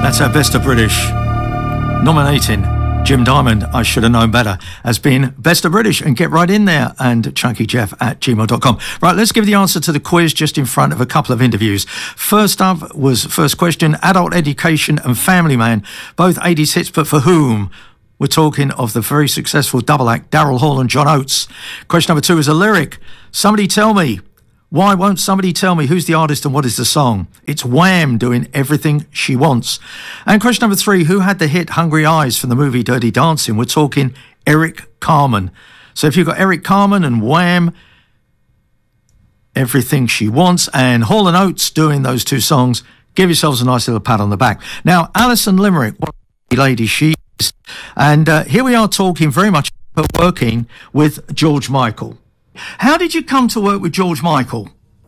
That's our Best of British. Nominating Jim Diamond, I Should Have Known Better, as being Best of British. And get right in there, and chunkyjeff@gmail.com. Right, let's give the answer to the quiz just in front of a couple of interviews. First up was first question, Adult Education and Family Man, both 80s hits, but for whom? We're talking of the very successful double act, Daryl Hall and John Oates. Question number 2 is a lyric. Somebody tell me. Why won't somebody tell me who's the artist and what is the song? It's Wham doing Everything She Wants. And question number 3, who had the hit Hungry Eyes from the movie Dirty Dancing? We're talking Eric Carmen. So if you've got Eric Carmen and Wham, Everything She Wants, and Hall and Oates doing those two songs, give yourselves a nice little pat on the back. Now, Alison Limerick, what a lady she is. And here we are talking very much about working with George Michael. How did you come to work with George Michael?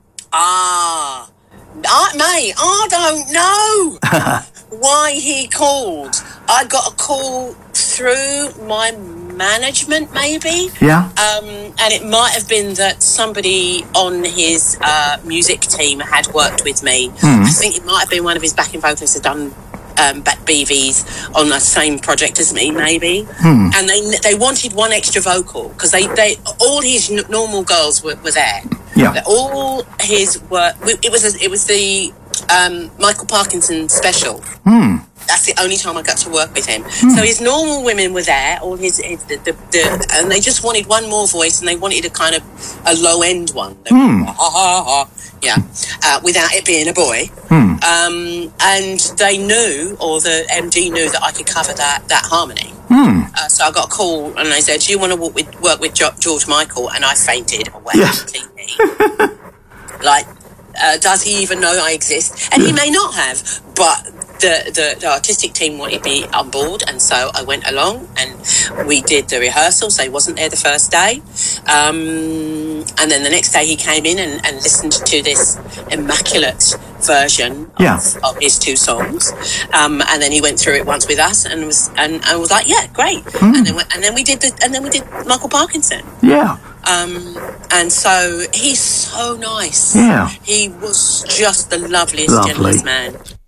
Mate, I don't know why he called. I got a call through my management, maybe. Yeah. And it might have been that somebody on his music team had worked with me. I think it might have been one of his backing vocalists had done BVs on the same project as me, maybe. And they wanted one extra vocal because they all his normal girls were there. Yeah. All his work. It was the Michael Parkinson special. That's the only time I got to work with him. So his normal women were there, all his and they just wanted one more voice, and they wanted a kind of a low end one. They were, without it being a boy. And they knew, or the MD knew, that I could cover that harmony. So I got a call, and they said, "Do you want to work with George Michael?" And I fainted away completely. Like, does he even know I exist? And he may not have, but the artistic team wanted me on board, and so I went along, and we did the rehearsals. He wasn't there the first day, and then the next day he came in and listened to this immaculate version of his two songs, and then he went through it once with us, and I was like, yeah, great. And then we did Michael Parkinson. Yeah. And so he's so nice. Yeah. He was just the loveliest, gentlest man.